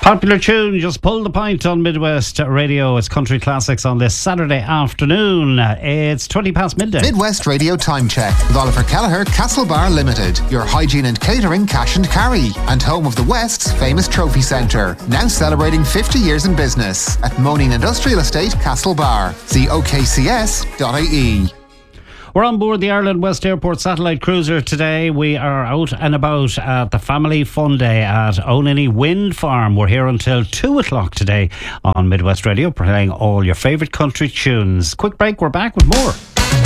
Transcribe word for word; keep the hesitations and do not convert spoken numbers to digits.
Popular tune, just pull the pint on Midwest Radio. It's country classics on this Saturday afternoon. It's twenty past midday. Midwest Radio Time Check with Oliver Kelleher, Castlebar Limited, your hygiene and catering cash and carry, and home of the West's famous trophy centre. Now celebrating fifty years in business at Moaning Industrial Estate, Castlebar. See O K C S dot I E. We're on board the Ireland West Airport satellite cruiser today. We are out and about at the Family Fun Day at Onany Wind Farm. We're here until two o'clock today on Midwest Radio, playing all your favourite country tunes. Quick break, we're back with more.